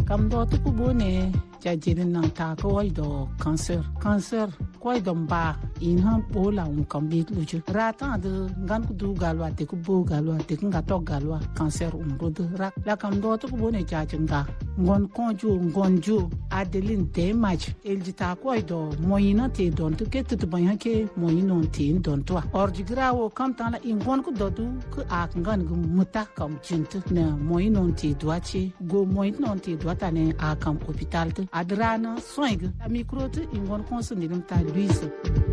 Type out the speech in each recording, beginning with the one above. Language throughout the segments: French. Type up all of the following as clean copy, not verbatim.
kam do to bone jajin na ta ko do cancer ko do ba in han bola un kambit luju rata de gan ku du galwa te ku bo galwa te nga to galwa cancer rodo rak la kam do to bone jajinga ngon konju adeline de match eljita ko do moyina te don to ke to ban ke moyino te don to orjigrawo kam tan la ingon ku do du ku ak ngan gu muta kam jintu na moyino te doachi go moyino te doata ne akam hospital to adrana soing a micro te ingon konsunim ta luise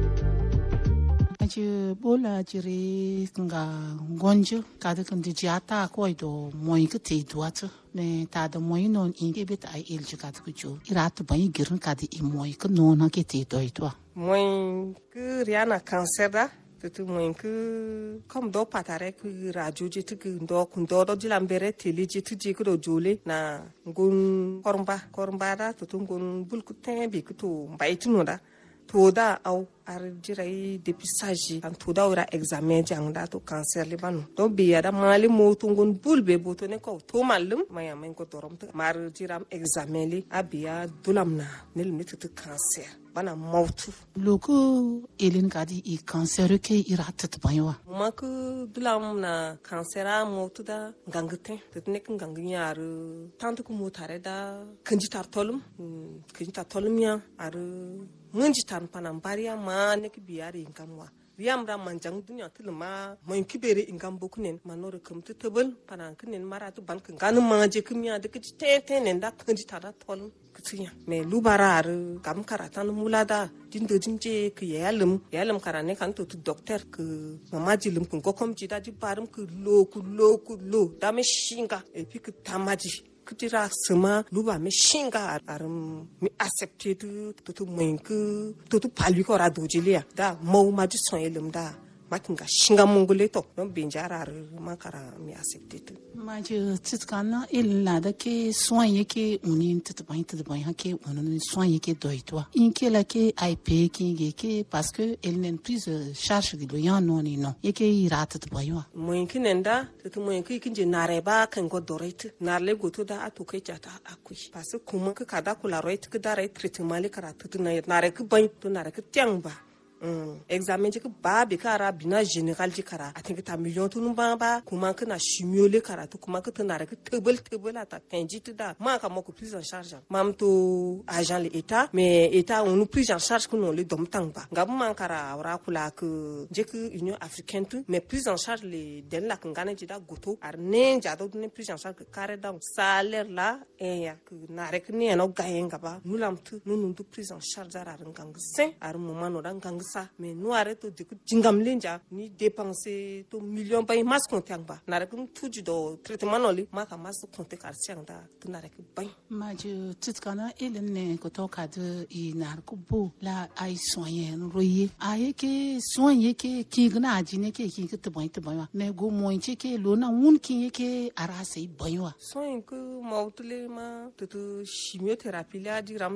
je bola jiri nga ngonjo kada kan dijata ko do moy ke te doata ne ta da moy non inge bet ai elji ka ku jo irat ban girin ka di moy ke non ha ke te do to moy ke riana cancer da tu moy ke comme do patare ku radio je tu ndo ku do dilambere tele je tu je ku do jole na ngun kormba da tu ngun bul ku tembi ku to mbay tu da toda au ar jirai dépistage an toda ora examen jangda to cancer le banu do biya da mali mo tungun bulbe boto ne ko to malum maya men ko torom to mar jiram examen li abiya dulamna nel mitu cancer bana mautu loko elin kadi i cancer ke iratat baywa mak dulamna cancer a mautu da gangte to ne kan gangyar tantu ko motare da kanji tartolum ya ar munji tan panam bariya ma ne ki biyari inkamwa riyam ram manjang dunya tulma moy kibere ingam bokunen manore kumtu tebel panan kinen maratu ban kan ganu manje kimya de kiti teten da kanji tada tol kitiya me lubarar kam karatan mulada dindo jimje ke yalum karane kan to docteur ke mamaji lum kun kokom ji da ji barum ke lo da me shinga e puis que tamaji kutira sama luba me shinga aram mi accepter to moinku to palu ko radojilia da mau maju sonelum da makinga shinga mongole to non benjara makara mi accepter maje tsitkana illa da ke soye ke unin titbain hake unin soye ke doitwa inke la ke IP ke parce que elle n'est prise charge de loyan non yake irata titbain moinkinen da to moinki kinje nareba kan go dorite narle goto da atoke jata akui parce que kuma ka kada kula right ka da right treatment le karatu na nare ka ban to nare ka tyangba examen je ba be kara bina general je kara atin ta million tun ba kuma kana chimio le kara to kuma ka tana ka tebel ata tenjit da ma ka moko prise en charge mam to agent l'état mais état on nous prise en charge que non le dom tangba ngam man kara wara kula que je que union africaine tout mais prise en charge les den la ngana je da goto ar ne ja do ne prise en charge que carré dans salaire là et ya que na rek ne no gayenga ba nous lam tout nous prise en charge ar ngang sen ar moment no ngang ça mais nous arrêtons de jingam lenja ni dépenser to million bay mas compte ba na rek tuju do traitement no li ma ka mas compte kar sianga to na rek bay ma je titkana elene ko to ka de i nar ko bo la ai soyen roye ai ke soyen ke ki gna ajine ke ki to bay ne go moinche ke lo na un ki ke arase baywa soyen ko mautule ma to chimiothérapie la diram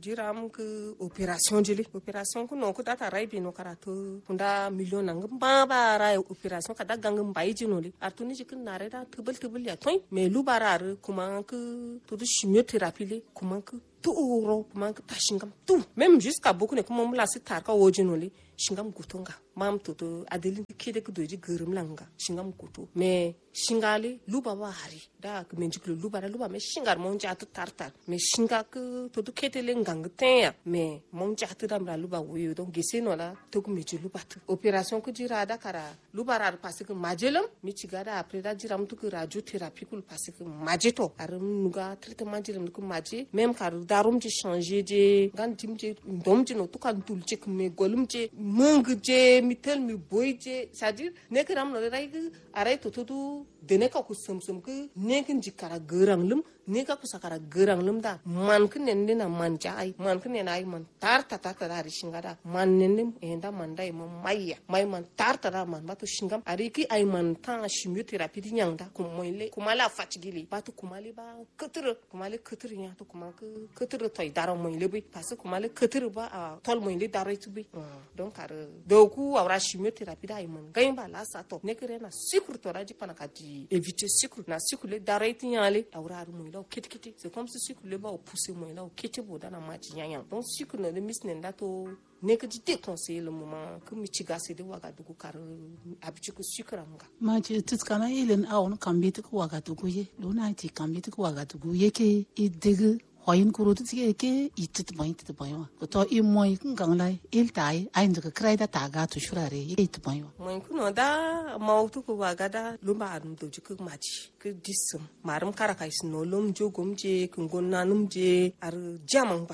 que opération ko no ko data bino karatu kunda million nang ba ra operation kada gang mbai jinoli artuni jikin nare da tubul ya toy me lubarar kuma ku to chimiothérapie le kuma ku tuuro kuma ku tashingam tu même jusqu'à beaucoup ne kuma mula sitar ka wojinoli shingam gutunga mam to adelin kide ku doji gurum langa shingam gutu me shingali luba wa hari da ku menjiklu luba me shingar monja to tartar me shinga ku to ketele ngang teya me monja to damra luba wuyo don geseno la to ku meji luba to opération ku jira da kara luba rar parce que majelam mi cigada après da jiram to ku radiothérapie ku parce que majeto arum nuga traitement jiram ku maje même kar darum ji changer je gantim je ndom je no to kan tul je me golum je mung je mi tel mi boy je c'est-à-dire nekram no ray aray to dene ka ku sum ku nekin jikara gerang neka ku sakara gerang da man ken na man jai man ken ay man tarta dari shingada man nen enda man dai may man tarta man batu shingam ari ki ay man ta chimiothérapie di nyangda kumala fatigili batu kumali ba kumali nya to kuma ketur toy dara moyle bi parce kumali ketur ba tol moyle dara tu bi donc ar do ku awra chimiothérapie da ay man gain ba la sa to nekere na sikur to raji pana kati puis éviter sucre na sucre le dareti yale awra mo ila kiti c'est comme si sucre le ba pousser mo ila kiti boda na maji nyanya donc sucre no le misne ndato ne que tu déconseilles le moment que mi tigase de Ouagadougou car habitué que sucre anga maji tutskana ilen awon kambit ko Ouagadougou ye lona ti kambit ko Ouagadougou ye ke ideg hoyin kuro tike ke itit bayo ko to I moy ngang lai il tai ai ndaka kraida taga to shurare it bayo moy kuno da mawtu ko Ouagada lumba adum do jik maji que disum maram karaka isno lom jogom je kungon nanum je ar jamang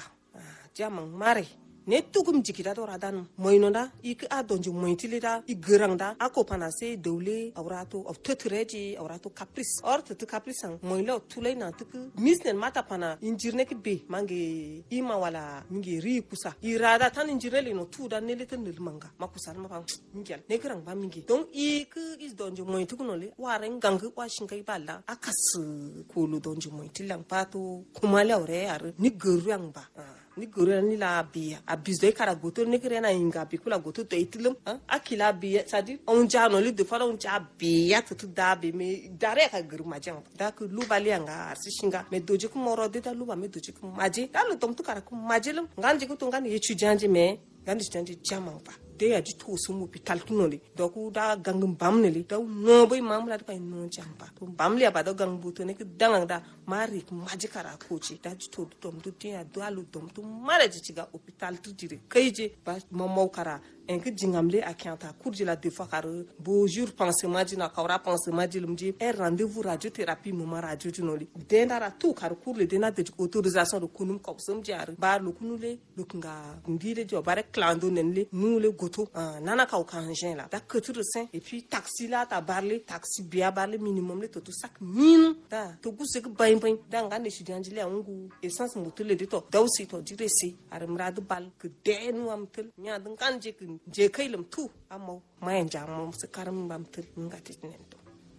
mare ne tugum jikida do radan moynonda ik adonji moytilida I gerangda ako panase dawle awrato of tetreji awrato caprice or tetu caprice moylo tulay na tuk misnen mata pana injirne ki be mange ima wala mingi ri kusa irada tan injirele no tuda neleten nil manga makusal ma bang mingel ne gerang ba mingi donc ik is donji moytukuno le waren gang wa shinkai balla akas kulu donji moytilang pato kumale awre ar ni gerang ba ni gore ni la bia abisde kara goto ni kire na inga bi kula goto to itilum akila bia c'est-à-dire on jano li de fois on ja bia tout dabe me dare ka gru majang da ku luba li anga arsishinga me doji ku moro de da luba me doji ku maji da lo tom tu kara ku majilum nganji ku to ngani étudiant me ngandi étudiant jamang pa de ya ji to sumu hospital tunoli donc da gangum bamneli da no boy mamla da no jampa to bamli ba da gang buto ne ku dangang da mari ku maji kara koci da ji to tom du dia do alu tom tu mara ji ciga hospital tu dire kayje ba momo kara en que jingamle akianta kurji la defa kar beau jour pensement dina kawra pensement dilum ji un rendez-vous radiothérapie moment radio tunoli dendara tout kar kurle dena de autorisation de kunum ko som jar ba lu kunule lu nga ndire jo bare clando nenle nule goto nana ka okanjen la da ketur sen et puis taxi la ta barle taxi bia barle minimum le tout sac min da to guse ke bain da ngane étudiant le angu essence mutule de to dawsi to dire si aramrad bal ke denu am tel nya dan kanje je kailam tu amma mayan jamam su karam bam tel ngati nento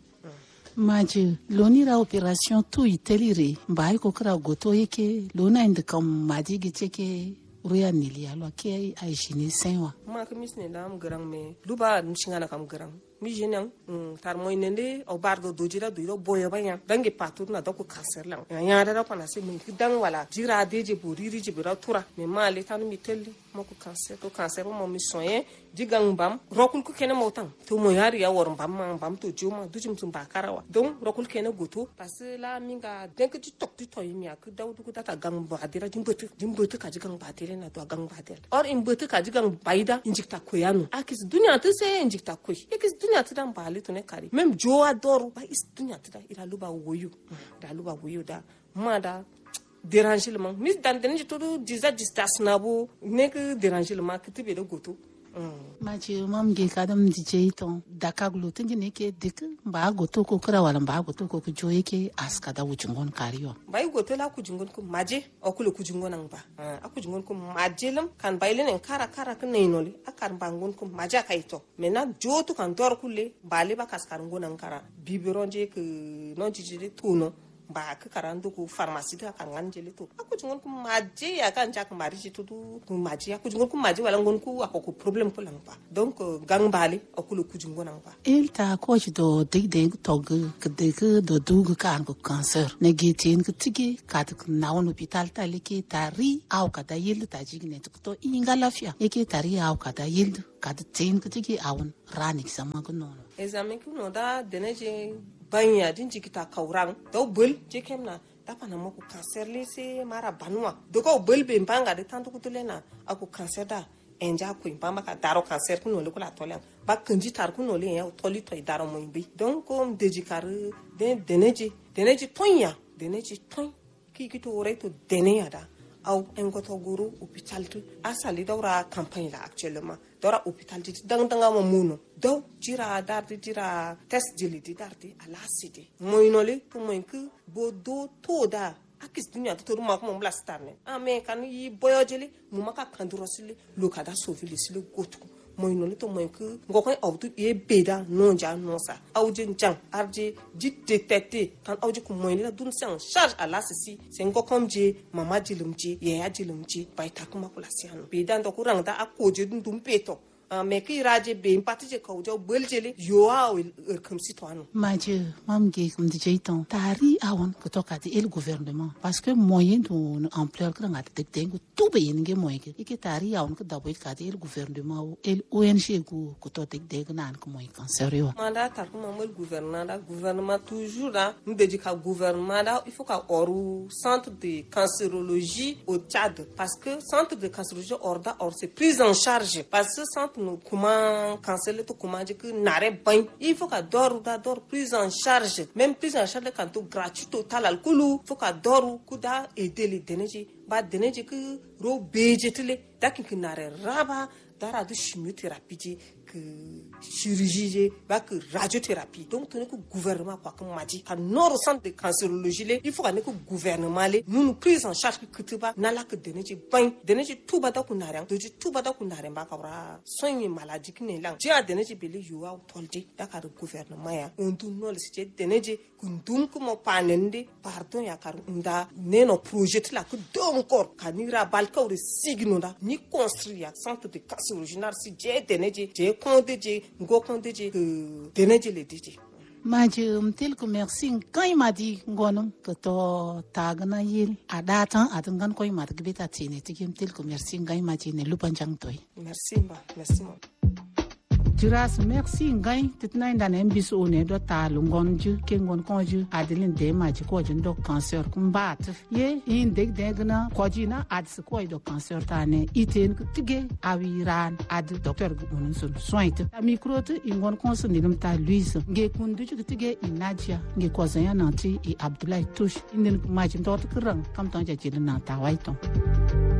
maji loni ra opération tu itelire bai ko kra goto yake lona inda kam maji gice ke ruya nilia lo ke ai shini senwa ma ka misne lam garang me luba nchingana kam garang mi jenang tar moy nende o bardo dojira do boyo banya dange patur na doko cancer lang ya da ko na se mun dang wala jira deje boriri je bira tura me male tan mi telli moko cancer mo mi soye digang bam rokul ko kene motan to mo yari ya wor bam to juma dujum tum bakarawa donc rokul kene goto parce la minga denk ti tok ti toy mi ak dawdu ko data gang ba dira jimbeut ka jigang ba dira na to gang ba dira or imbeut ka jigang baida injikta koyanu akis dunya to se injikta koy ekis dunya tidan bali to ne kari même jo adoro ba is dunya tida ira luba woyu da mada dérangement mis dans den to diza distance nabo ne que dérangement que tibe de goto maji mam ge kadam dije to dakaglu tingi ne ke dik ba goto ko kra wala ba goto ko jo yake aska da wucungon kariyo bai goto la kujungon ko maje okule kujungon an ba akujungon ko maje lam kan baile nen kara kan neinoli akar bangon ko maja kaito mena jotu kan dor kule bale ba kaskar ngonan kara biberonje ke non jijide tuno ba ka karando ko pharmacie da kan nganje to akujungon ko maje ya kan jak mari to ko maje akujungon ko maje wala ngon ko akoko problem ko lang ba donc gang bale akulu kujungon an ba il ta ko do de tog de do dug kan ko cancer negatin ko tigi ka ta na won hospital ta leke tari au ka da yil ta jigne to inga lafiya yake tari au ka da yil ka da tin ko tigi awon ranik sama ko nono examen ko no da deneje banya din jikita kaurang do bul jekem na dapa na moko cancer lese mara banwa doko bul be mbanga de tanto kutulena ako cancer da enja ko impamba ka daro cancer kuno le kula tolen ba kanji tar kuno le ya toli to daro mo imbi donc comme dejikar de deneji tonya deneji ton ki to reto dene ada au engoto guru hôpital tu asali dawra campagne la actuellement dora hôpital di danga mo muno do jira dardi jira test jili di dardi ala sidi moynole to moynku bodo toda akis dunya to ruma ko mo blastarne ame kan yi boyojeli mu maka kandurosili lokada sovili sile gotu moynole to moynku ngoko awtu e beda nonja nosa awje jang arje dit détecter kan awje ko moynela dun sen charge ala sisi sen gokomje mama jilumji ye ya jilumji bay takuma kula siano beda ndo kurang da akoje dum peto me ki raje be impati je kauja beljele yo a comme citoyen maje mam ge comme DJ ton tari awon ko tokati el gouvernement parce que moyen to ampleur que ngata tek tengu tout be nge moyen ke tari awon ko dabo kati el gouvernement el ONG ko to tek de nan ko moyen cancer yo mandat tar ko mal gouvernement toujours là nous dédica gouvernement là il faut ka oru centre de cancérologie au Tchad parce que centre de cancérologie or c'est prise en charge parce que centre nous comment cancer le to comment dire que n'arrête pas il faut ka d'or prise en charge même prise en charge quand tout gratuit total al kulu faut ka d'or kuda aider les dénéji ba dénéji que ro bejetele dakin que n'arrête raba dara de chimiothérapie que chirurgie ba que radiothérapie donc tu que gouvernement quoi comme m'a dit quand nord centre de cancérologie il faut que gouvernement les nous prise en charge que tu ba nala que deneji tout bata ku nare do tout bata ku nare ba kabra soigner maladie qui ne lang dia deneji bele yo a toldi dakar gouvernement ya on tout no le c'est deneji kundum ko mo panende pardon ya kar nda neno projet la que do encore kanira balka ou signo da ni construire centre de cancérologie nar si je deneji je kondeje ngo kondeje deneji le diji maje mtel ko merci quand il m'a dit ngonom que to tagna yil adatan adangan ko ma tgbe ta tine tiki mtel ko merci ngai ma tine lupanjang toy merci mo Juras merci ngai titna indan mbis one do ta lungon ju ke ngon konju adelin de ma ji ko jin do cancer kumbat ye in deg degna ko jina ad se ko do cancer tane iten tige awiran ad docteur gunun sun sointe micro te ingon konsu ninum ta Louise nge kundu ju tige inadia nge ko zanya nanti e Abdoulaye Touche inen ma ji do to krang kam tan ja jilna ta waiton